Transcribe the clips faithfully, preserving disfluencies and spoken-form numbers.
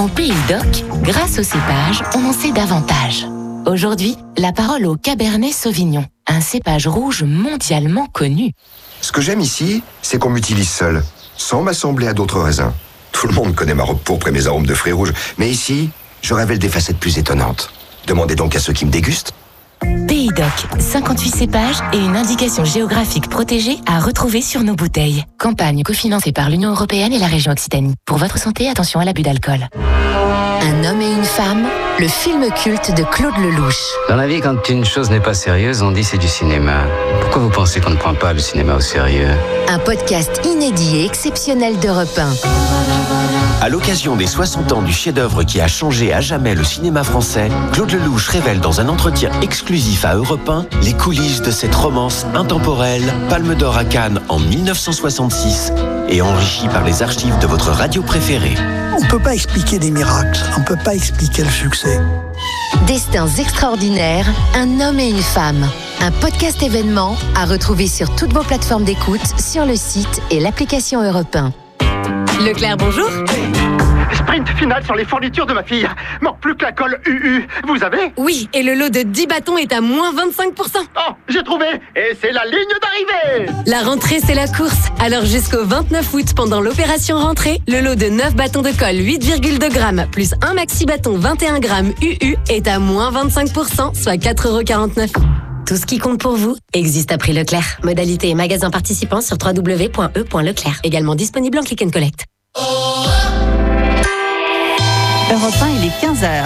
En Pays d'Oc, grâce au cépage, on en sait davantage. Aujourd'hui, la parole au Cabernet Sauvignon, un cépage rouge mondialement connu. Ce que j'aime ici, c'est qu'on m'utilise seul, sans m'assembler à d'autres raisins. Tout le monde connaît ma robe pourpre et mes arômes de fruits rouges, mais ici, je révèle des facettes plus étonnantes. Demandez donc à ceux qui me dégustent. Pays d'Oc, cinquante-huit cépages et une indication géographique protégée à retrouver sur nos bouteilles. Campagne cofinancée par l'Union européenne et la région Occitanie. Pour votre santé, attention à l'abus d'alcool. Un homme et une femme, le film culte de Claude Lelouch. Dans la vie, quand une chose n'est pas sérieuse, on dit c'est du cinéma. Pourquoi vous pensez qu'on ne prend pas le cinéma au sérieux ? Un podcast inédit et exceptionnel d'Europe un. À l'occasion des soixante ans du chef-d'œuvre qui a changé à jamais le cinéma français, Claude Lelouch révèle dans un entretien exclusif à Europe un les coulisses de cette romance intemporelle, Palme d'Or à Cannes en dix-neuf cent soixante-six et enrichie par les archives de votre radio préférée. On ne peut pas expliquer des miracles, on ne peut pas expliquer le succès. Destins extraordinaires, un homme et une femme. Un podcast événement à retrouver sur toutes vos plateformes d'écoute, sur le site et l'application Europe un. Leclerc, bonjour. Sprint final sur les fournitures de ma fille. Manque plus que la colle U U. Vous avez ? Oui, et le lot de dix bâtons est à moins vingt-cinq pour cent. Oh, j'ai trouvé. Et c'est la ligne d'arrivée. La rentrée, c'est la course. Alors jusqu'au vingt-neuf août, pendant l'opération rentrée, le lot de neuf bâtons de colle huit virgule deux grammes plus un maxi bâton vingt et un grammes U U est à moins vingt-cinq pour cent, soit quatre euros quarante-neuf. Tout ce qui compte pour vous existe à prix Leclerc. Modalité et magasin participants sur w w w point e point leclerc. Également disponible en click and collect. Europe un, il est quinze heures.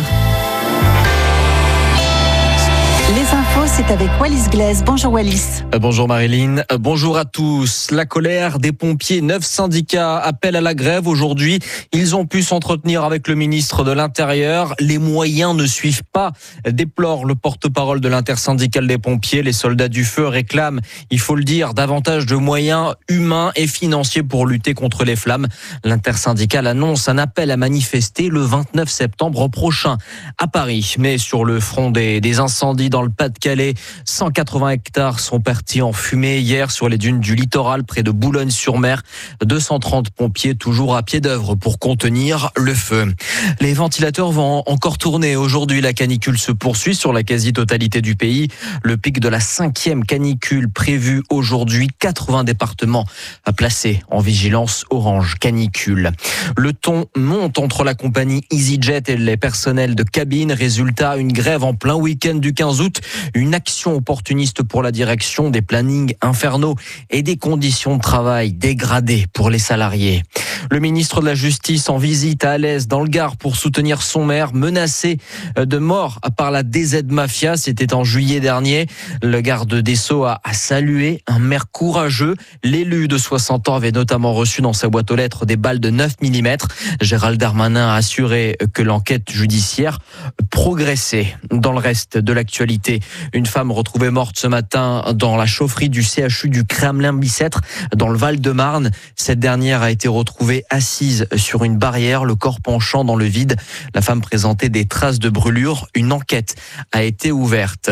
Les infos, c'est avec Wallis Glaise. Bonjour Wallis. Euh, bonjour Marilyn. Euh, bonjour à tous. La colère des pompiers. Neuf syndicats appellent à la grève aujourd'hui. Ils ont pu s'entretenir avec le ministre de l'Intérieur. Les moyens ne suivent pas, déplore le porte-parole de l'intersyndicale des pompiers. Les soldats du feu réclament, il faut le dire, davantage de moyens humains et financiers pour lutter contre les flammes. L'intersyndicale annonce un appel à manifester le vingt-neuf septembre prochain à Paris. Mais sur le front des, des incendies dans le Pas-de-Calais, cent quatre-vingts hectares sont partis en fumée hier sur les dunes du littoral près de Boulogne-sur-Mer. deux cent trente pompiers toujours à pied d'œuvre pour contenir le feu. Les ventilateurs vont encore tourner. Aujourd'hui, la canicule se poursuit sur la quasi-totalité du pays. Le pic de la cinquième canicule prévue aujourd'hui, quatre-vingts départements placés en vigilance orange canicule. Le ton monte entre la compagnie EasyJet et les personnels de cabine. Résultat, une grève en plein week-end du quinze août. Une action opportuniste pour la direction, des plannings infernaux et des conditions de travail dégradées pour les salariés. Le ministre de la Justice en visite à Alès dans le Gard pour soutenir son maire menacé de mort par la D Z Mafia. C'était en juillet dernier. Le garde des Sceaux a salué un maire courageux. L'élu de soixante ans avait notamment reçu dans sa boîte aux lettres des balles de neuf millimètres. Gérald Darmanin a assuré que l'enquête judiciaire progressait. Dans le reste de l'actualité, une femme retrouvée morte ce matin dans la chaufferie du C H U du Kremlin-Bicêtre dans le Val-de-Marne. Cette dernière a été retrouvée assise sur une barrière, le corps penchant dans le vide. La femme présentait des traces de brûlure. Une enquête a été ouverte.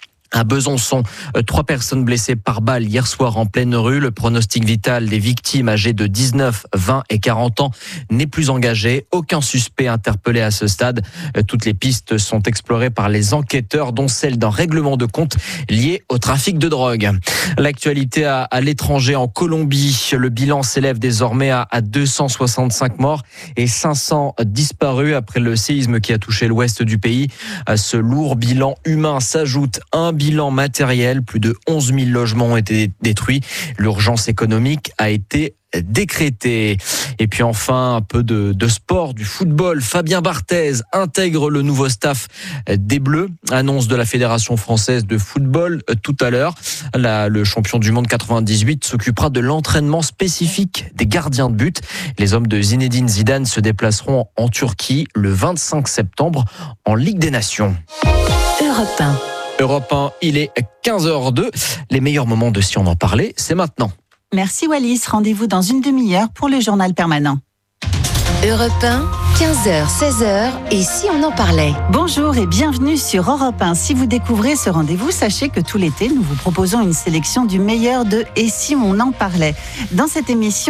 À Besançon, trois personnes blessées par balle hier soir en pleine rue. Le pronostic vital des victimes âgées de dix-neuf, vingt et quarante ans n'est plus engagé. Aucun suspect interpellé à ce stade. Toutes les pistes sont explorées par les enquêteurs, dont celle d'un règlement de compte lié au trafic de drogue. L'actualité à, à l'étranger, en Colombie, le bilan s'élève désormais à, à deux cent soixante-cinq morts et cinq cents disparus après le séisme qui a touché l'ouest du pays. À ce lourd bilan humain s'ajoute un bilan matériel, plus de onze mille logements ont été détruits. L'urgence économique a été décrétée. Et puis enfin, un peu de, de sport, du football. Fabien Barthez intègre le nouveau staff des Bleus. Annonce de la Fédération française de football tout à l'heure. Là, le champion du monde quatre-vingt-dix-huit s'occupera de l'entraînement spécifique des gardiens de but. Les hommes de Zinedine Zidane se déplaceront en Turquie le vingt-cinq septembre en Ligue des Nations. Europe un. Europe un, il est quinze heures deux. Les meilleurs moments de Si on en parlait, c'est maintenant. Merci Wallis. Rendez-vous dans une demi-heure pour le journal permanent. Europe un, quinze heures, seize heures, et si on en parlait ? Bonjour et bienvenue sur Europe un. Si vous découvrez ce rendez-vous, sachez que tout l'été, nous vous proposons une sélection du meilleur de « Et si on en parlait ?» Dans cette émission,